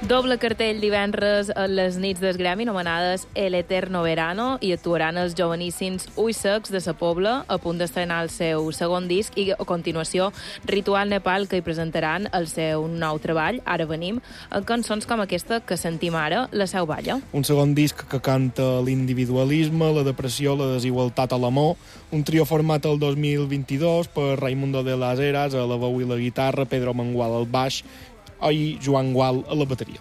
Doble cartell divendres a les nits del Gremi, anomenades El Eterno Verano, i actuaran els joveníssims Ulls Secs de Sa Pobla, a punt d'estrenar el seu segon disc, i a continuació Ritual Nepal, que hi presentaran el seu nou treball, Ara Venim, amb cançons com aquesta que sentim ara, La Seu Balla. Un segon disc que canta l'individualisme, la depressió, la desigualtat a l'amor, un trio format el 2022 per Raimundo de las Heras a la veu i la guitarra, Pedro Mangual al baix i Joan Gual a la bateria.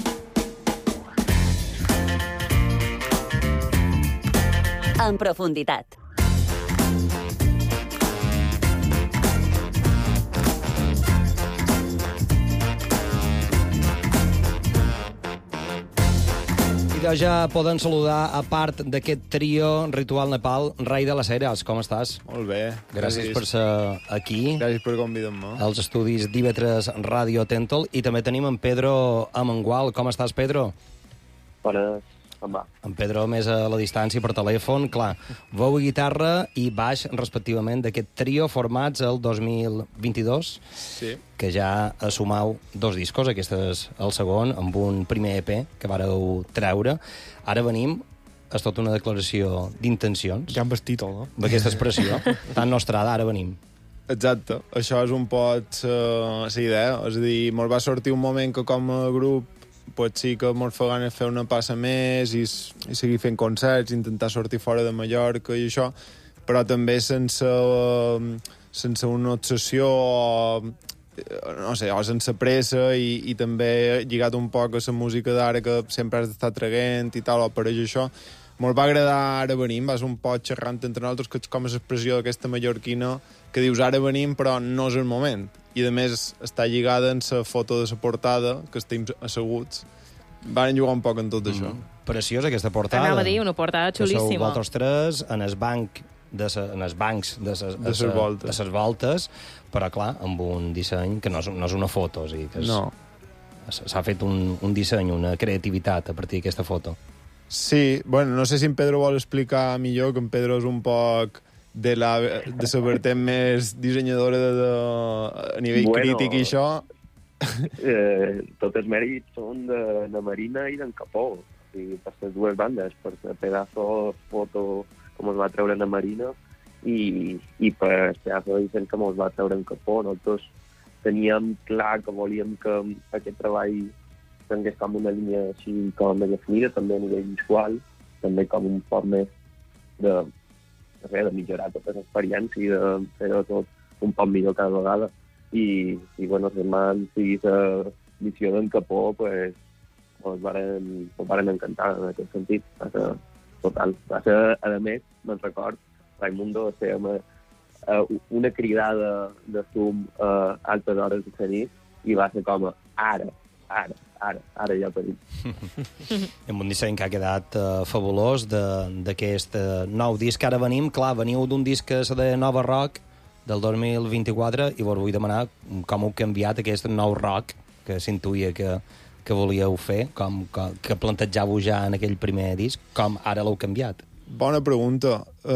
En profunditat. I ja poden saludar, a part d'aquest trio Ritual Nepal, Rai de les Heras. Com estàs? Molt bé. Gràcies per ser aquí. Gràcies per convidar-me. Als estudis d'IV3 Ràdio Tentol. I també tenim en Pedro Amengual. Com estàs, Pedro? Bones, com va? En Pedro més a la distància per telèfon. Clar, veu i guitarra i baix, respectivament, d'aquest trio formats el 2022. Sí. Que ja assumau 2 discos, aquest és el segon, amb un primer EP que vareu treure. Ara venim, és tota una declaració d'intencions. Ja amb el títol, no? D'aquesta expressió, tan nostrada, ara venim. Exacte, això és un pot la idea, és a dir, mos va sortir un moment que com a grup pot sí que mos fa ganes fer una passa més i seguir fent concerts, intentar sortir fora de Mallorca i això, però també sense una obsessió no sé, o sense pressa i també lligat un poc a la música d'ara que sempre has d'estar traguent i tal, o per això molt va agradar Ara Venim, va ser un poc xerrant entre nosaltres, que és com l'expressió d'aquesta mallorquina que dius ara venim però no és el moment, i a més està lligada en la foto de la portada que estem asseguts. Van jugar un poc en tot això. Preciosa aquesta portada. Anava a dir, una portada xulíssima. Que sou vosaltres tres en els bancs de les voltes, però clar, amb un disseny que no és una foto, o sigui, que s'ha fet un disseny, una creativitat a partir d'aquesta foto. Sí, bueno, no sé si en Pedro vol explicar millor, que en Pedro és un poc de la vertent més dissenyadora a nivell crític i això. Tots els mèrits són de Marina i d'en Capó, i per les dues bandes, per la pedazo foto com es va treure en Marina i per el pedazo de disseny que es va treure en Capó. Nosaltres teníem clar que volíem que aquest treball tingués com una línia així com més definida, també a nivell visual, també com un poc més de millorar tota l'experiència i de fer-ho tot un poc millor cada vegada. I bueno, els germans i la visió d'en Capó, pues, ens varen encantar en aquest sentit. Va ser total. Va ser, a més, me'n record, Raimundo, una cridada de fum a altes hores de la nit i va ser com ara ja ho tenim. Amb un disseny que ha quedat fabulós d'aquest nou disc. Ara venim, clar, veniu d'un disc que se deia Nova Rock del 2024 i vos vull demanar com heu canviat aquest nou rock que s'intuïa que volíeu fer, que plantejàveu ja en aquell primer disc, com ara l'heu canviat? Bona pregunta.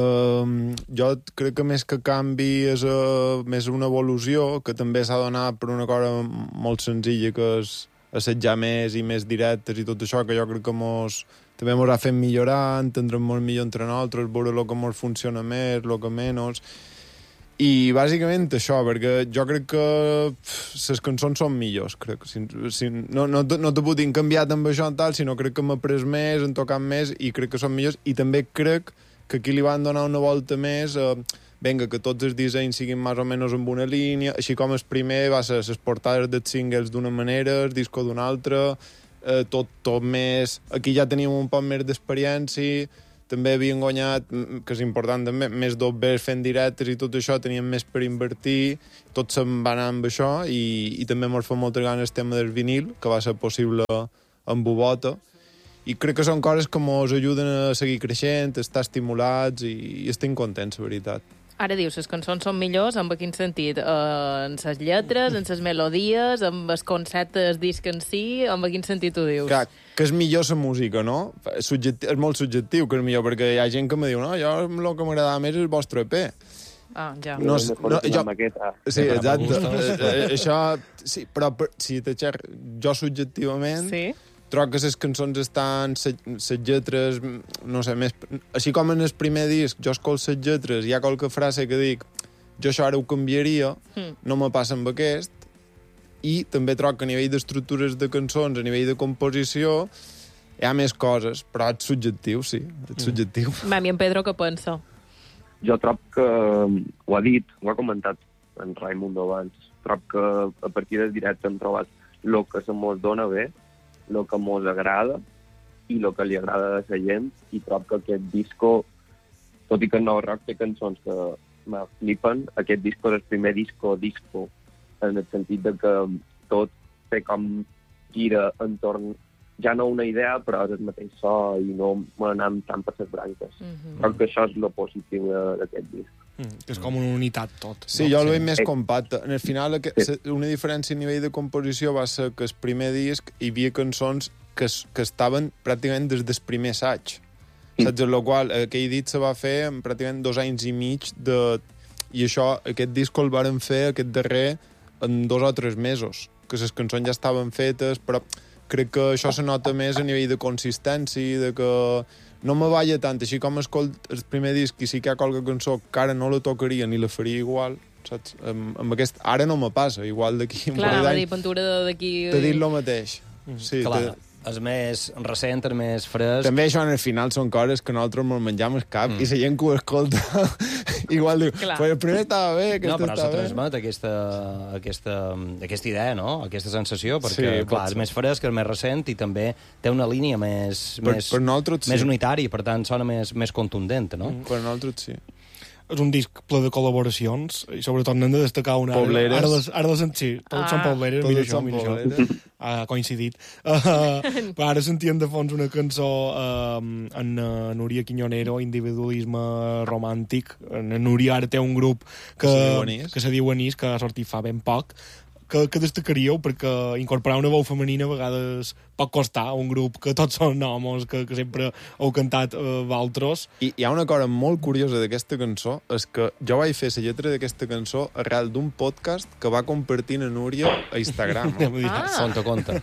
Jo crec que més que canvi és més una evolució que també s'ha donat per una cosa molt senzilla, que és assetjar més i més directes i tot això, que jo crec que també ens ha fet millorar, entendre'm molt millor entre nosaltres, veure el que ens funciona més, el que menys. I bàsicament això, perquè jo crec que les cançons són millors, crec. No te puc dir canviat amb això tal, sinó crec que m'ha pres més, han tocat més i crec que són millors, i també crec que aquí li van donar una volta més, vinga, que tots els dissenys siguin més o menys amb una línia, així com el primer va ser les portades dels singles d'una manera, el disco d'una altra, tot més... Aquí ja teníem un poc més d'experiència, també havien guanyat, que és important també, més dobbers fent directes i tot això, teníem més per invertir, tot se'n va anar amb això i també ens fa moltes ganes el tema del vinil, que va ser possible amb Bubota, i crec que són coses que ens ajuden a seguir creixent, a estar estimulats i estem contents, la veritat. Ara dius, les cançons són millors, en quin sentit? En les lletres, en les melodies, en el concepte del disc en si, en quin sentit ho dius? Clar, que és millor la música, no? És molt subjectiu que és millor, perquè hi ha gent que me diu no, jo el que m'agradava més és el vostre EP. Ah, ja. No, jo... Maqueta. Sí, exacte. Això... Sí, però si jo subjectivament... Sí? Trobo que les cançons estan... Les lletres, no sé, més... Així com en el primer disc jo escolto les lletres, hi ha qualque frase que dic jo això ara ho canviaria, no me passa amb aquest, i també trobo que a nivell d'estructures de cançons, a nivell de composició, hi ha més coses, però és subjectiu, sí, és subjectiu. Mami, en Pedro què pensa? Jo trobo que, ho ha comentat en Raimundo abans, trobo que a partir del directe hem trobat el que se mos dona bé, el que mos agrada i el que li agrada a la gent, i trobo que aquest disco, tot i que el nou rock té cançons que me flipen, aquest disco és el primer disco, en el sentit de que tot té com gira entorn, ja no una idea, però és el mateix so i no m'anem tant per les branques. Crec que això és el positiu d'aquest disc. És com una unitat tot. Sí, jo el veig més compacte. En el final, una diferència a nivell de composició va ser que el primer disc hi havia cançons que estaven pràcticament des del primer assaig. Saps? En la qual aquell disc se va fer en pràcticament 2 anys i mig i això, aquest disc el varen fer aquest darrer en 2 o 3 mesos, que les cançons ja estaven fetes, però crec que això se nota més a nivell de consistència, de que no me balla tant, així com escolt el primer disc i sí que hi ha qualque cançó que ara no la tocaria ni la faria igual, saps? Amb aquest, ara no me passa, igual d'aquí un parell d'anys t'he dit el mateix. Sí, clar, és més recent, és més fresc. També això, al final, són coses que nosaltres ens menjam el cap i la gent que ho escolta igual diu, pues el primer estava bé, aquest estava bé. No, però se transmet aquesta idea, no? Aquesta sensació, perquè, sí, clar, és més fresc, és més recent i també té una línia més unitària, per tant, sona més contundent, no? Per nosaltres, sí. És un disc ple de col·laboracions i sobretot n'hem de destacar una. Pobleres. Sí, tots són pobleres, mira això. Ha coincidit. Ara sentíem de fons una cançó en Núria Quiñonero, Individualisme romàntic. En Núria ara té un grup que se diu Anís, que ha sortit fa ben poc, que destacaríeu, perquè incorporar una veu femenina a vegades pot costar un grup que tots són homes, que sempre heu cantat valtros. I hi ha una cosa molt curiosa d'aquesta cançó, és que jo vaig fer la lletra d'aquesta cançó arrel d'un podcast que va compartir a Núria a Instagram. Conta.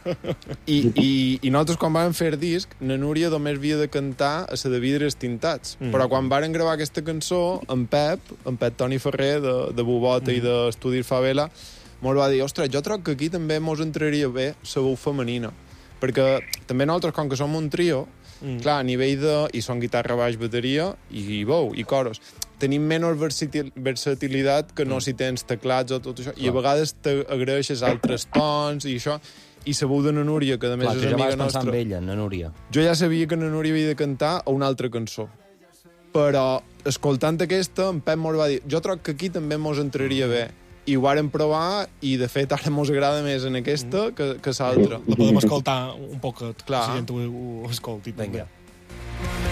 I nosaltres, quan vam fer el disc, la Núria només havia de cantar a la de Vidres Tintats. Però quan varen gravar aquesta cançó, en Pep Toni Ferrer, de Bubota i d'Estudis Favela, mos va dir, ostres, jo trobo que aquí també mos entraria bé la veu femenina, perquè també nosaltres, com que som un trio, clar, a nivell de... i són guitarra, baix, bateria i veu, i coros, tenim menys versatilitat que no si tens teclats o tot això, i a vegades t'agraeixes altres tons i això, i la veu de na Núria, que a més és amiga nostra... amb ella, na Núria. Jo ja sabia que na Núria havia de cantar a una altra cançó, però escoltant aquesta, en Pep mos va dir, jo trobo que aquí també mos entraria bé, i ho vàrem provar, i de fet ara mos agrada més en aquesta que l'altra. La podem escoltar un poc, clar. si la gent ho escolti. Vinga.